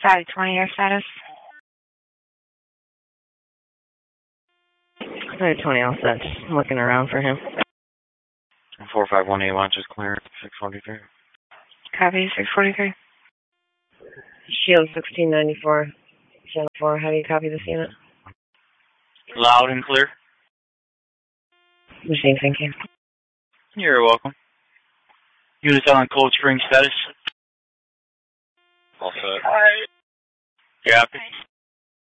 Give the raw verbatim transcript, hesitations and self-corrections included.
Side twenty, your status? Side twenty, all set. Just looking around for him. four five one eight launch is clear. six forty-three. Copy, six forty-three. Shield sixteen ninety-four. Channel four, how do you copy this unit? Loud and clear. Machine, thank you. You're welcome. Units on Cold Spring status. All set. Alright. Copy.